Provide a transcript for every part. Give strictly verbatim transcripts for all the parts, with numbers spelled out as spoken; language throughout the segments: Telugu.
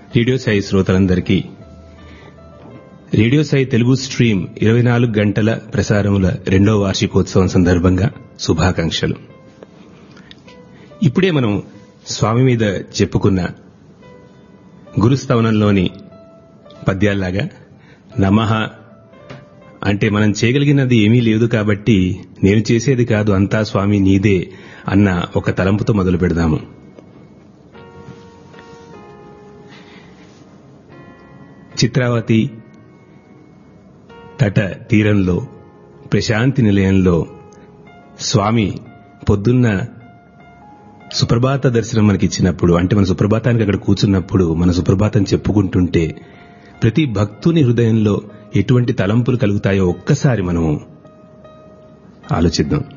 రేడియో సాయి శ్రోతలందరికీ రేడియో సాయి తెలుగు స్ట్రీమ్ ఇరవై నాలుగు గంటల ప్రసారముల రెండో వార్షికోత్సవం సందర్భంగా శుభాకాంక్షలు. ఇప్పుడే మనం స్వామి మీద చెప్పుకున్న గురుస్తవనంలోని పద్యాల్లాగా నమః అంటే మనం చేయగలిగినది ఏమీ లేదు కాబట్టి నేను చేసేది కాదు అంతా స్వామి నీదే అన్న ఒక తలంపుతో మొదలు పెడదాము. చిత్రావతి తట తీరంలో ప్రశాంతి నిలయంలో స్వామి పొద్దున్న సుప్రభాత దర్శనం మనకిచ్చినప్పుడు, అంటే మన సుప్రభాతానికి అక్కడ కూర్చున్నప్పుడు మన సుప్రభాతం చెప్పుకుంటుంటే ప్రతి భక్తుని హృదయంలో ఎటువంటి తలంపులు కలుగుతాయో ఒక్కసారి మనము ఆలోచిద్దాం.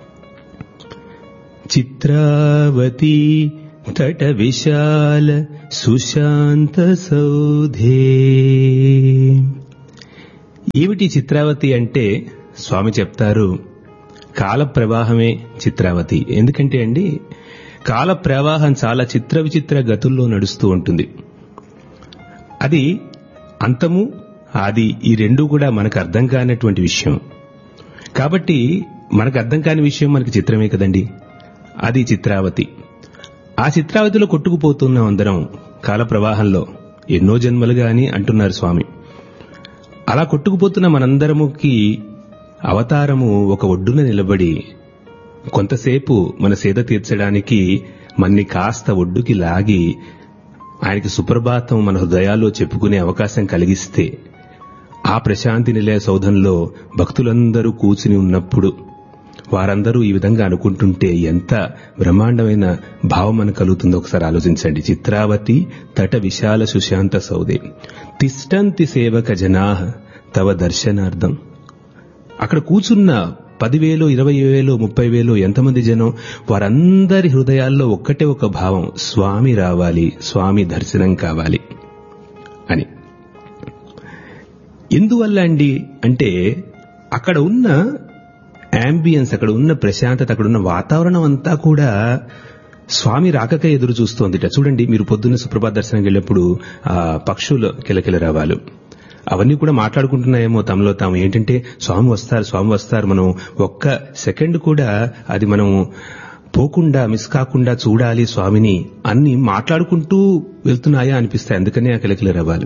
చిత్రావతి తట విశాల సుశాంత సౌధే. ఏమిటి చిత్రావతి అంటే స్వామి చెప్తారు కాల ప్రవాహమే చిత్రావతి. ఎందుకంటే అండి కాల ప్రవాహం చాలా చిత్ర విచిత్ర గతుల్లో నడుస్తూ ఉంటుంది. అది అంతము ఆది ఈ రెండు కూడా మనకు అర్థం కానటువంటి విషయం. కాబట్టి మనకు అర్థం కాని విషయం మనకి చిత్రమే కదండి, అది చిత్రావతి. ఆ చిత్రావతిలో కొట్టుకుపోతున్నాం అందరం కాల ప్రవాహంలో ఎన్నో జన్మలుగా అని అంటున్నారు స్వామి. అలా కొట్టుకుపోతున్న మనందరముకి అవతారము ఒక ఒడ్డున నిలబడి కొంతసేపు మన సేద తీర్చడానికి మన్ని కాస్త ఒడ్డుకి లాగి ఆయనకి సుప్రభాతం మన హృదయాల్లో చెప్పుకునే అవకాశం కలిగిస్తే ఆ ప్రశాంతి నిలయ సౌధంలో భక్తులందరూ కూర్చుని ఉన్నప్పుడు వారందరూ ఈ విధంగా అనుకుంటుంటే ఎంత బ్రహ్మాండమైన భావం మనకు కలుగుతుందో ఒకసారి ఆలోచించండి. చిత్రావతి తట విశాల సుశాంత సౌదే తిష్టంతి సేవక జనాః తవ దర్శనార్థం. అక్కడ కూర్చున్న పదివేలు ఇరవై వేలు ముప్పై వేలు ఎంతమంది జనం, వారందరి హృదయాల్లో ఒక్కటే ఒక భావం, స్వామి రావాలి, స్వామి దర్శనం కావాలి అని. ఎందువల్ల అండి అంటే అక్కడ ఉన్న యాంబియన్స్, అక్కడ ఉన్న ప్రశాంతత, అక్కడ ఉన్న వాతావరణం అంతా కూడా స్వామి రాకక ఎదురు చూస్తోందిట. చూడండి, మీరు పొద్దున్న సుప్రభాత దర్శనంకి వెళ్ళినప్పుడు ఆ పక్షులు కిలకిల రావాలు అవన్నీ కూడా మాట్లాడుకుంటున్నాయేమో తమలో తాము, ఏంటంటే స్వామి వస్తారు స్వామి వస్తారు, మనం ఒక్క సెకండ్ కూడా అది మనం పోకుండా మిస్ కాకుండా చూడాలి స్వామిని అన్ని మాట్లాడుకుంటూ వెళ్తున్నాయా అనిపిస్తాయి. అందుకనే ఆ కిలకిల రావాలి.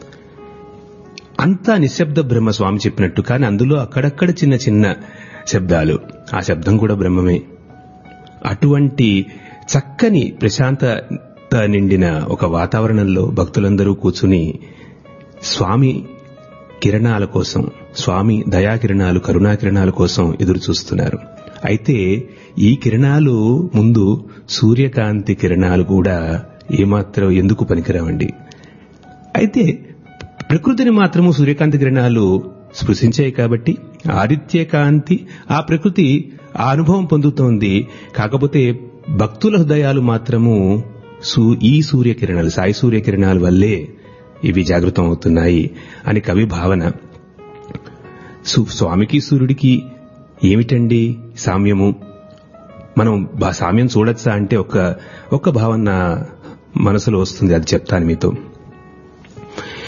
అంతా నిశ్శబ్ద బ్రహ్మ స్వామి చెప్పినట్టు, కానీ అందులో అక్కడక్కడ చిన్న చిన్న శబ్దాలు, ఆ శబ్దం కూడా బ్రహ్మమే. అటువంటి చక్కని ప్రశాంతత నిండిన ఒక వాతావరణంలో భక్తులందరూ కూర్చుని స్వామి కిరణాల కోసం, స్వామి దయాకిరణాలు కరుణాకిరణాల కోసం ఎదురు చూస్తున్నారు. అయితే ఈ కిరణాలు ముందు సూర్యకాంతి కిరణాలు కూడా ఏమాత్రం ఎందుకు పనికిరావండి. అయితే ప్రకృతిని మాత్రము సూర్యకాంతి కిరణాలు స్పృశించాయి కాబట్టి ఆదిత్యకాంతి ఆ ప్రకృతి ఆ అనుభవం పొందుతోంది. కాకపోతే భక్తుల హృదయాలు మాత్రము ఈ సూర్యకిరణాలు, సాయి సూర్యకిరణాల వల్లే ఇవి జాగృతం అవుతున్నాయి అని కవి భావన. స్వామికి సూర్యుడికి ఏమిటండి సామ్యము? మనం సామ్యం చూడొచ్చా అంటే ఒక ఒక్క భావన మనసులో వస్తుంది, అది చెప్తాను మీతో.